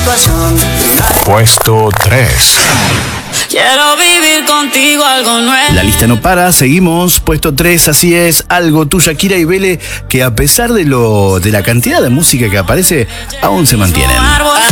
situación. Puesto 3. Quiero vivir contigo algo nuevo. La lista no para, seguimos. Puesto 3, así es, Algo, tú, Shakira y Vele, que a pesar de la cantidad de música que aparece, aún se mantienen.